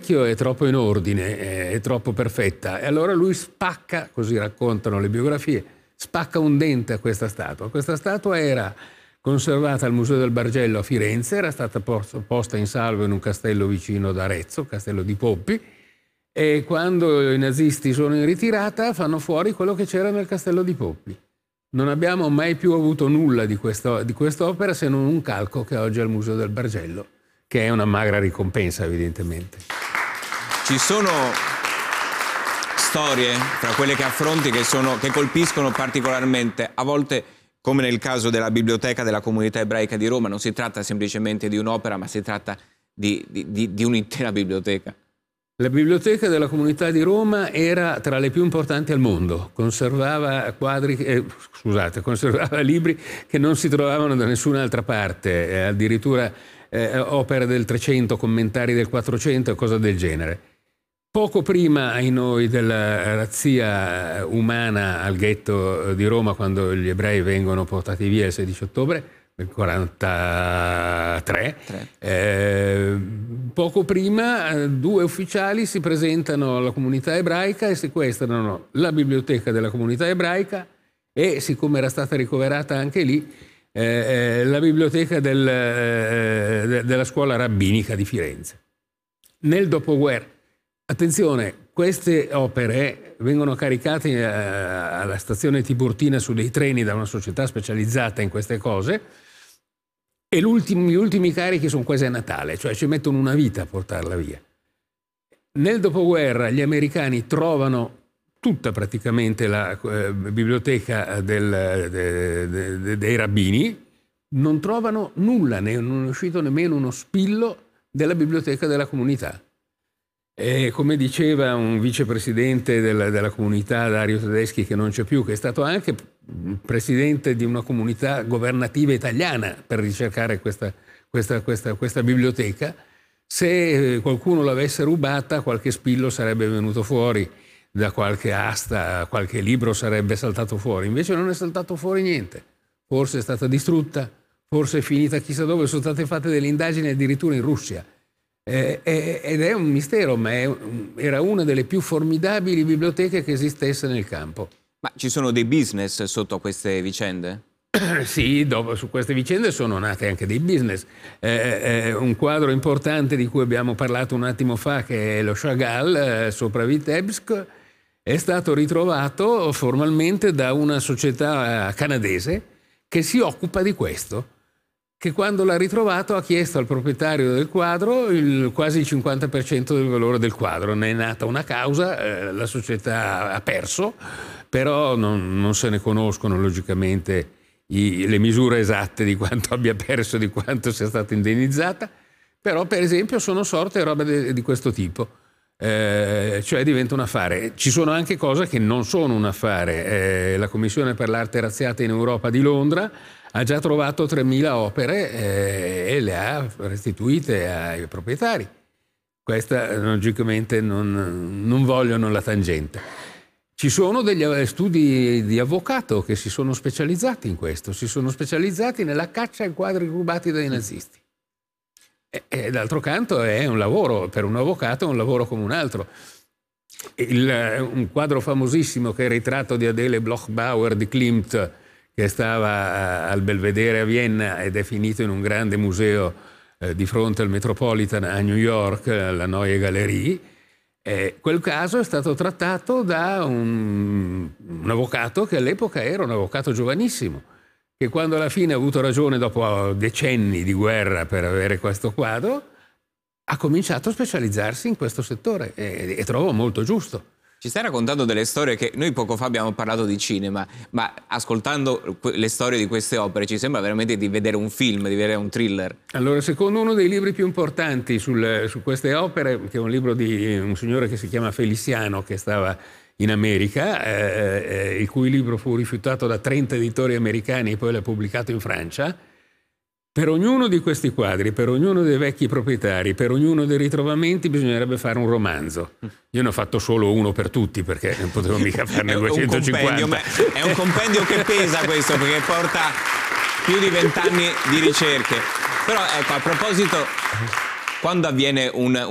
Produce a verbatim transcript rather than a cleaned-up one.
cerchio è troppo in ordine, è troppo perfetta. E allora lui spacca, così raccontano le biografie, spacca un dente a questa statua. Questa statua era conservata al Museo del Bargello a Firenze, era stata posta in salvo in un castello vicino ad Arezzo, castello di Poppi, e quando i nazisti sono in ritirata fanno fuori quello che c'era nel castello di Poppi. Non abbiamo mai più avuto nulla di, questo, di quest'opera se non un calco che oggi è al Museo del Bargello, che è una magra ricompensa evidentemente. Ci sono storie fra quelle che affronti che, sono, che colpiscono particolarmente, a volte come nel caso della Biblioteca della Comunità Ebraica di Roma, non si tratta semplicemente di un'opera, ma si tratta di, di, di, di un'intera biblioteca. La Biblioteca della Comunità di Roma era tra le più importanti al mondo, conservava quadri, eh, scusate, conservava libri che non si trovavano da nessun'altra parte, eh, addirittura eh, opere del trecento, commentari del quattrocento e cose del genere. Poco prima ai noi della razzia umana al ghetto di Roma, quando gli ebrei vengono portati via il sedici ottobre del quarantatré, eh, poco prima due ufficiali si presentano alla comunità ebraica e sequestrano la biblioteca della comunità ebraica e, siccome era stata ricoverata anche lì, eh, la biblioteca del, eh, della scuola rabbinica di Firenze. Nel dopoguerra, attenzione, queste opere vengono caricate alla stazione Tiburtina su dei treni da una società specializzata in queste cose e gli ultimi carichi sono quasi a Natale, cioè ci mettono una vita a portarla via. Nel dopoguerra gli americani trovano tutta praticamente la eh, biblioteca del, de, de, de, dei rabbini, non trovano nulla, ne, non è uscito nemmeno uno spillo della biblioteca della comunità. E come diceva un vicepresidente della, della comunità, Dario Tedeschi, che non c'è più, che è stato anche presidente di una comunità governativa italiana per ricercare questa, questa, questa, questa biblioteca, se qualcuno l'avesse rubata, qualche spillo sarebbe venuto fuori da qualche asta, qualche libro sarebbe saltato fuori. Invece non è saltato fuori niente. Forse è stata distrutta, forse è finita chissà dove, sono state fatte delle indagini addirittura in Russia. Eh, eh, ed è un mistero, ma è, era una delle più formidabili biblioteche che esistesse nel campo. Ma ci sono dei business sotto a queste vicende? Sì, dopo, su queste vicende sono nate anche dei business. Eh, eh, un quadro importante di cui abbiamo parlato un attimo fa, che è lo Chagall eh, sopra Vitebsk, è stato ritrovato formalmente da una società canadese che si occupa di questo, che quando l'ha ritrovato ha chiesto al proprietario del quadro il, quasi il cinquanta per cento del valore del quadro. Ne è nata una causa, eh, la società ha perso, però non, non se ne conoscono logicamente i, le misure esatte di quanto abbia perso, di quanto sia stata indennizzata, però per esempio sono sorte robe de, di questo tipo, eh, cioè diventa un affare. Ci sono anche cose che non sono un affare. Eh, la Commissione per l'Arte Razziata in Europa di Londra ha già trovato tremila opere eh, e le ha restituite ai proprietari. Questa logicamente non, non vogliono la tangente. Ci sono degli studi di avvocato che si sono specializzati in questo, si sono specializzati nella caccia ai quadri rubati dai nazisti. E, e d'altro canto è un lavoro, per un avvocato è un lavoro come un altro. Il, un quadro famosissimo che è il ritratto di Adele Bloch-Bauer di Klimt, che stava al Belvedere a Vienna ed è finito in un grande museo eh, di fronte al Metropolitan a New York, la Neue Galerie. Eh, quel caso è stato trattato da un, un avvocato che all'epoca era un avvocato giovanissimo, che quando alla fine ha avuto ragione dopo decenni di guerra per avere questo quadro, ha cominciato a specializzarsi in questo settore e, e trovo molto giusto. Ci stai raccontando delle storie che noi poco fa abbiamo parlato di cinema, ma ascoltando le storie di queste opere ci sembra veramente di vedere un film, di vedere un thriller. Allora, secondo uno dei libri più importanti sul, su queste opere, che è un libro di un signore che si chiama Feliciano, che stava in America, eh, eh, il cui libro fu rifiutato da trenta editori americani e poi l'ha pubblicato in Francia, per ognuno di questi quadri, per ognuno dei vecchi proprietari, per ognuno dei ritrovamenti bisognerebbe fare un romanzo. Io ne ho fatto solo uno per tutti perché non potevo mica farne duecentocinquanta. Un è un compendio che pesa questo, perché porta più di vent'anni di ricerche. Però ecco, a proposito, quando avviene un